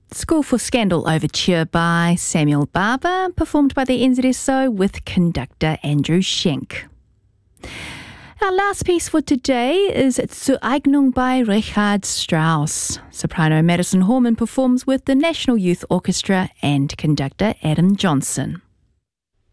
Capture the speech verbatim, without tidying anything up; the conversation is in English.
School for Scandal Overture by Samuel Barber, performed by the N Z S O with conductor Andrew Schenk. Our last piece for today is Zur Eignung by Richard Strauss. Soprano Madison Horman performs with the National Youth Orchestra and conductor Adam Johnson.